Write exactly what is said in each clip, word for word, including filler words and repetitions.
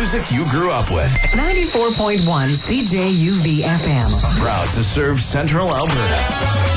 music you grew up with. ninety-four point one C J U V F M. Proud to serve Central Alberta.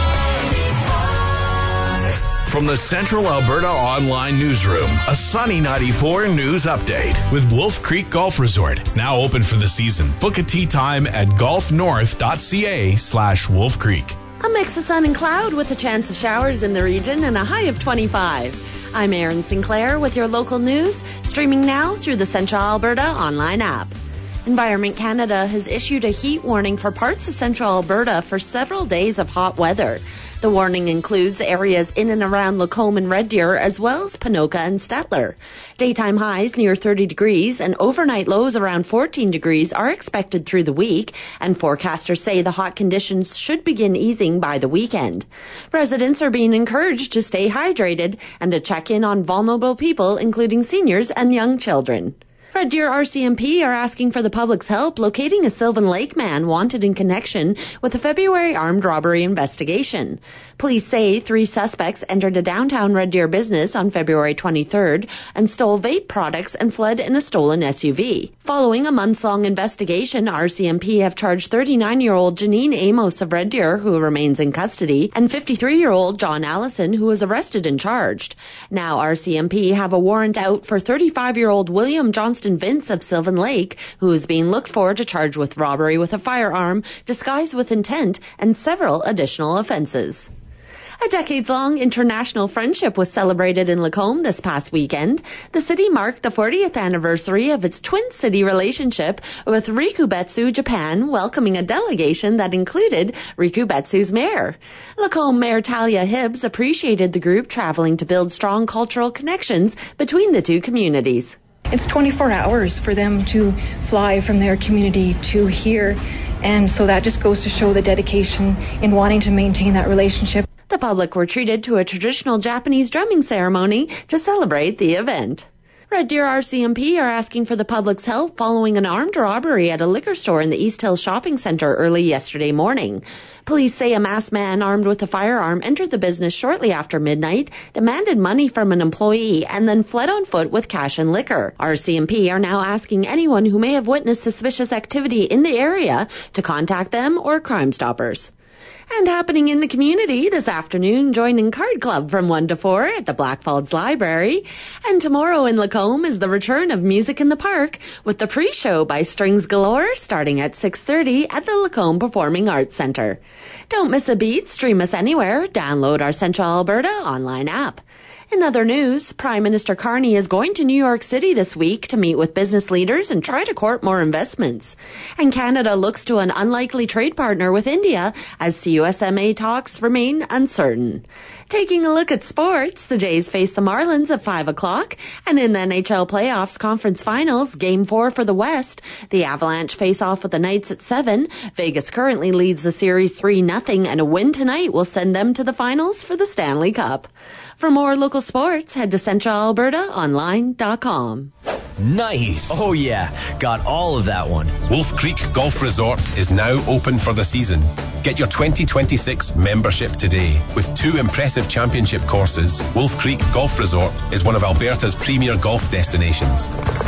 From the Central Alberta Online Newsroom, a Sunny ninety-four news update. With Wolf Creek Golf Resort, now open for the season. Book a tee time at golfnorth.ca slash Wolf Creek. A mix of sun and cloud with a chance of showers in the region and a high of twenty-five. I'm Erin Sinclair with your local news, streaming now through the Central Alberta online app. Environment Canada has issued a heat warning for parts of Central Alberta for several days of hot weather. The warning includes areas in and around Lacombe and Red Deer, as well as Ponoka and Stettler. Daytime highs near thirty degrees and overnight lows around fourteen degrees are expected through the week, and forecasters say the hot conditions should begin easing by the weekend. Residents are being encouraged to stay hydrated and to check in on vulnerable people, including seniors and young children. Red Deer R C M P are asking for the public's help locating a Sylvan Lake man wanted in connection with a February armed robbery investigation. Police say three suspects entered a downtown Red Deer business on February twenty-third and stole vape products and fled in a stolen S U V. Following a months-long investigation, R C M P have charged thirty-nine-year-old Janine Amos of Red Deer, who remains in custody, and fifty-three-year-old John Allison, who was arrested and charged. Now R C M P have a warrant out for thirty-five-year-old William Johnston Vince of Sylvan Lake, who is being looked for to charge with robbery with a firearm, disguised with intent, and several additional offenses. A decades-long international friendship was celebrated in Lacombe this past weekend. The city marked the fortieth anniversary of its twin city relationship, with Rikubetsu, Japan, welcoming a delegation that included Rikubetsu's mayor. Lacombe Mayor Talia Hibbs appreciated the group traveling to build strong cultural connections between the two communities. It's twenty-four hours for them to fly from their community to here, and so that just goes to show the dedication in wanting to maintain that relationship. The public were treated to a traditional Japanese drumming ceremony to celebrate the event. Red Deer R C M P are asking for the public's help following an armed robbery at a liquor store in the East Hills Shopping Centre early yesterday morning. Police say a masked man armed with a firearm entered the business shortly after midnight, demanded money from an employee, and then fled on foot with cash and liquor. R C M P are now asking anyone who may have witnessed suspicious activity in the area to contact them or Crime Stoppers. And happening in the community this afternoon, joining Card Club from one to four at the Blackfalds Library. And tomorrow in Lacombe is the return of Music in the Park with the pre-show by Strings Galore starting at six thirty at the Lacombe Performing Arts Centre. Don't miss a beat, stream us anywhere, download our Central Alberta online app. In other news, Prime Minister Carney is going to New York City this week to meet with business leaders and try to court more investments. And Canada looks to an unlikely trade partner with India as C U S M A talks remain uncertain. Taking a look at sports, the Jays face the Marlins at five o'clock, and in the N H L Playoffs Conference Finals, Game four for the West, the Avalanche face off with the Knights at seven. Vegas currently leads the series three nothing, and a win tonight will send them to the finals for the Stanley Cup. For more local sports, head to central alberta online dot com. Nice. Oh yeah, got all of that one. Wolf Creek Golf Resort is now open for the season. Get your twenty twenty-six membership today. With two impressive championship courses, Wolf Creek Golf Resort is one of Alberta's premier golf destinations.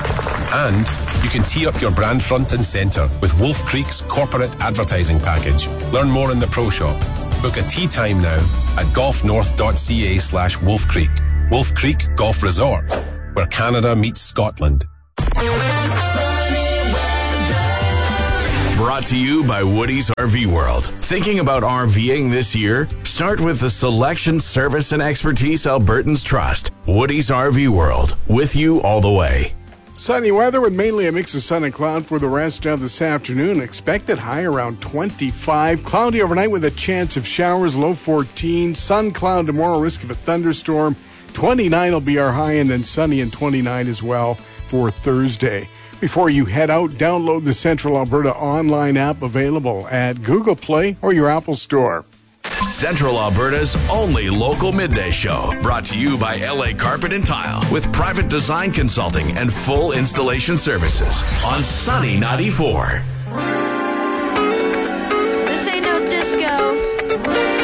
And you can tee up your brand front and centre with Wolf Creek's corporate advertising package. Learn more in the Pro Shop. Book a tee time now at golfnorth.ca slash Wolf Creek. Wolf Creek Golf Resort, where Canada meets Scotland. Brought to you by Woody's R V World. Thinking about RVing this year? Start with the selection, service, and expertise Albertans trust. Woody's R V World, with you all the way. Sunny weather with mainly a mix of sun and cloud for the rest of this afternoon. Expected high around twenty-five. Cloudy overnight with a chance of showers, low fourteen. Sun, cloud tomorrow, risk of a thunderstorm. twenty-nine will be our high, and then sunny and twenty-nine as well for Thursday. Before you head out, download the Central Alberta online app available at Google Play or your Apple Store. Central Alberta's only local midday show, brought to you by L A Carpet and Tile, with private design consulting and full installation services on Sunny ninety-four. This ain't no disco.